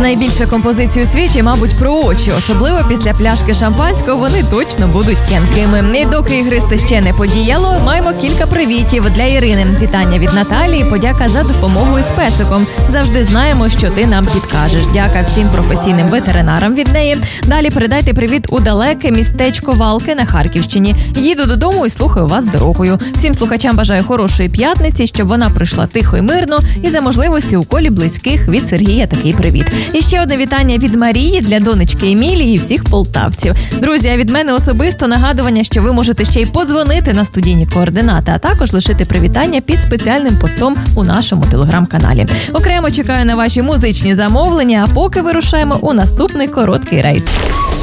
Найбільша композиція у світі, мабуть, про очі. Особливо після пляшки шампанського вони точно будуть кенкими. І доки ігристе ще не подіяло, маємо кілька привітів для Ірини. Вітання від Наталії, подяка за допомогу із песиком. Завжди знаємо, що ти нам підкажеш. Дяка всім професійним ветеринарам від неї. Далі передайте привіт у далеке містечко Валки на Харківщині. Їду додому і слухаю вас дорогою. Всім слухачам бажаю хорошої п'ятниці, щоб вона прийшла тихо і мирно. І за можливості у колі близьких від Сергія такий привіт. І ще одне вітання від Марії для донечки Емілії і всіх полтавців. Друзі, а від мене особисто нагадування, що ви можете ще й подзвонити на студійні координати, а також лишити привітання під спеціальним постом у нашому телеграм-каналі. Окремо чекаю на ваші музичні замовлення, а поки вирушаємо у наступний короткий рейс.